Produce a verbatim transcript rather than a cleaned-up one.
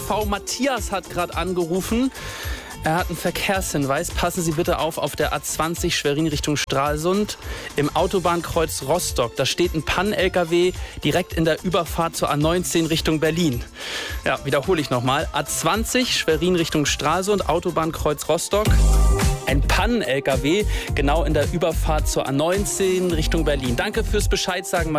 V. Matthias hat gerade angerufen. Er hat einen Verkehrshinweis. Passen Sie bitte auf, auf der A zwanzig Schwerin Richtung Stralsund im Autobahnkreuz Rostock. Da steht ein Pannen-L K W direkt in der Überfahrt zur A neunzehn Richtung Berlin. Ja, wiederhole ich nochmal. A zwanzig Schwerin Richtung Stralsund, Autobahnkreuz Rostock. Ein Pannen-L K W genau in der Überfahrt zur A neunzehn Richtung Berlin. Danke fürs Bescheid sagen.